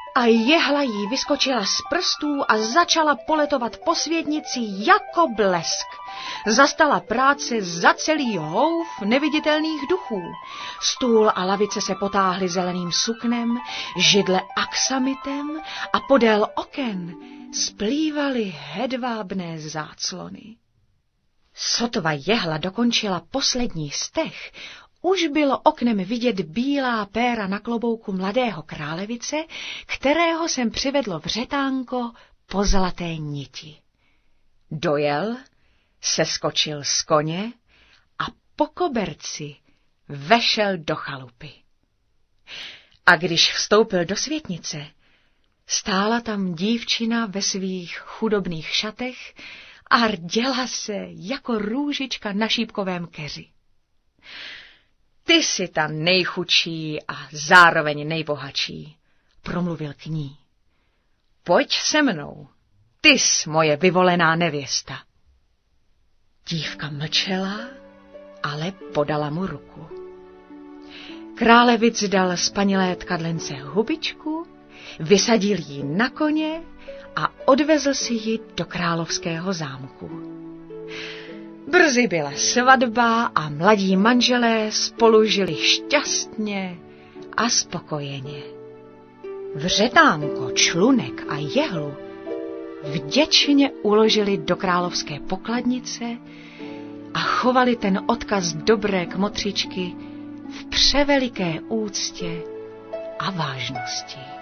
a jehla jí vyskočila z prstů a začala poletovat po světnici jako blesk. Zastala práce za celý houf neviditelných duchů. Stůl a lavice se potáhly zeleným suknem, židle aksamitem a podél oken splývaly hedvábné záclony. Sotva jehla dokončila poslední stech, už bylo oknem vidět bílá péra na klobouku mladého králevice, kterého jsem přivedlo vřetánko po zlaté niti. Dojel, seskočil z koně a po koberci vešel do chalupy. A když vstoupil do světnice, stála tam dívčina ve svých chudobných šatech a rděla se jako růžička na šípkovém keři. Ty jsi ta nejchudší a zároveň nejbohatší, promluvil k ní. Pojď se mnou, ty jsi moje vyvolená nevěsta. Dívka mlčela, ale podala mu ruku. Králevic dal spanilé tkadlence hubičku, vysadil ji na koně a odvezl si ji do královského zámku. Brzy byla svatba a mladí manželé spolu žili šťastně a spokojeně. Vřetánko, člunek a jehlu vděčně uložili do královské pokladnice a chovali ten odkaz dobré kmotřičky v převeliké úctě a vážnosti.